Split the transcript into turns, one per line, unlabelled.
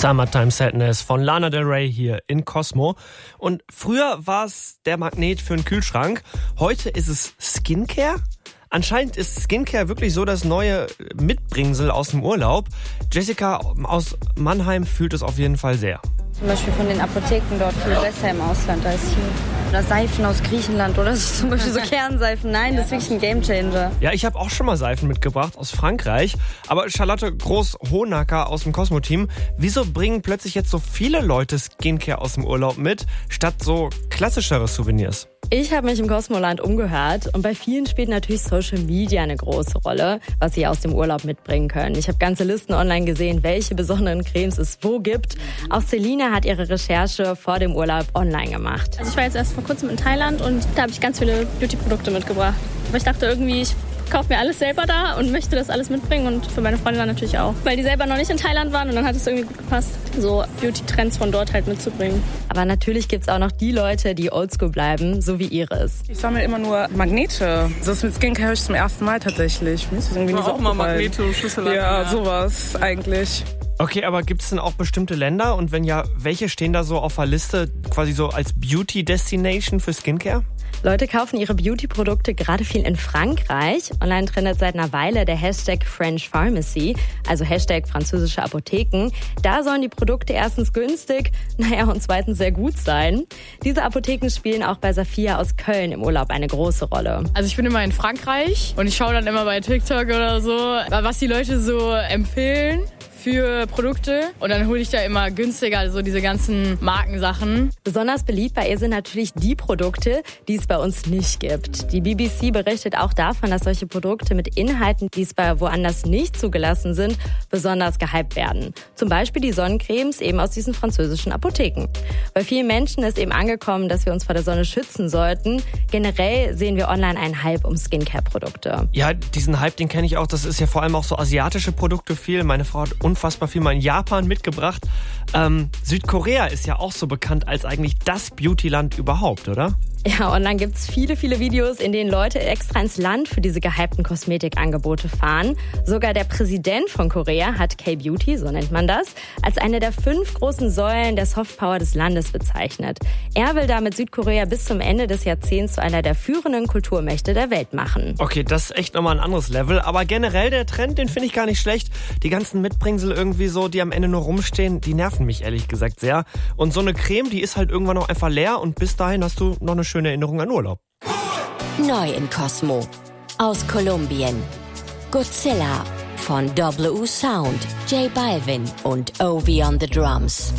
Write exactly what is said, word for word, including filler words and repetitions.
Summertime Sadness von Lana Del Rey hier in Cosmo. Und früher war es der Magnet für einen Kühlschrank. Heute ist es Skincare. Anscheinend ist Skincare wirklich so das neue Mitbringsel aus dem Urlaub. Jessica aus Mannheim fühlt es auf jeden Fall sehr.
Zum Beispiel von den Apotheken dort viel besser im Ausland als hier. Oder Seifen aus Griechenland oder so, zum Beispiel so Kernseifen. Nein, das ist wirklich ein Gamechanger.
Ja, ich habe auch schon mal Seifen mitgebracht aus Frankreich. Aber Charlotte Groß-Hohnacker aus dem Cosmo-Team, wieso bringen plötzlich jetzt so viele Leute Skincare aus dem Urlaub mit, statt so klassischere Souvenirs?
Ich habe mich im Cosmoland umgehört und bei vielen spielt natürlich Social Media eine große Rolle, was sie aus dem Urlaub mitbringen können. Ich habe ganze Listen online gesehen, welche besonderen Cremes es wo gibt. Auch Selina hat ihre Recherche vor dem Urlaub online gemacht.
Also ich war jetzt erst vor kurzem in Thailand und da habe ich ganz viele Beauty-Produkte mitgebracht. Aber ich dachte irgendwie, ich kaufe mir alles selber da und möchte das alles mitbringen und für meine Freunde dann natürlich auch. Weil die selber noch nicht in Thailand waren und dann hat es irgendwie gut gepasst, so Beauty-Trends von dort halt mitzubringen.
Aber natürlich gibt es auch noch die Leute, die oldschool bleiben, so wie Iris.
Ich sammle immer nur Magnete. Das mit Skincare höre ich zum ersten Mal tatsächlich. Mir ist das irgendwie nicht so
auch mal Magnete und Schlüssel.
Ja, sowas eigentlich.
Okay, aber gibt es denn auch bestimmte Länder? Und wenn ja, welche stehen da so auf der Liste quasi so als Beauty-Destination für Skincare?
Leute kaufen ihre Beauty-Produkte gerade viel in Frankreich. Online trendet seit einer Weile der Hashtag French Pharmacy, also Hashtag französische Apotheken. Da sollen die Produkte erstens günstig, naja, und zweitens sehr gut sein. Diese Apotheken spielen auch bei Safia aus Köln im Urlaub eine große Rolle.
Also ich bin immer in Frankreich und ich schaue dann immer bei TikTok oder so, was die Leute so empfehlen für Produkte und dann hole ich da immer günstiger, also diese ganzen Markensachen.
Besonders beliebt bei ihr sind natürlich die Produkte, die es bei uns nicht gibt. Die B B C berichtet auch davon, dass solche Produkte mit Inhalten, die es bei woanders nicht zugelassen sind, besonders gehypt werden. Zum Beispiel die Sonnencremes eben aus diesen französischen Apotheken. Bei vielen Menschen ist eben angekommen, dass wir uns vor der Sonne schützen sollten. Generell sehen wir online einen Hype um Skincare-Produkte.
Ja, diesen Hype, den kenne ich auch. Das ist ja vor allem auch so asiatische Produkte viel. Meine Frau hat unfassbar viel mal in Japan mitgebracht. Ähm, Südkorea ist ja auch so bekannt als eigentlich das Beautyland überhaupt, oder?
Ja, online gibt's viele, viele Videos, in denen Leute extra ins Land für diese gehypten Kosmetikangebote fahren. Sogar der Präsident von Korea hat K-Beauty, so nennt man das, als eine der fünf großen Säulen der Softpower des Landes bezeichnet. Er will damit Südkorea bis zum Ende des Jahrzehnts zu einer der führenden Kulturmächte der Welt machen.
Okay, das ist echt nochmal ein anderes Level. Aber generell der Trend, den finde ich gar nicht schlecht. Die ganzen Mitbringsel irgendwie so, die am Ende nur rumstehen, die nerven mich ehrlich gesagt sehr. Und so eine Creme, die ist halt irgendwann noch einfach leer und bis dahin hast du noch eine schöne Erinnerung an Urlaub.
Neu in Cosmo. Aus Kolumbien. Godzilla von W Sound, J Balvin und Ovi on the Drums.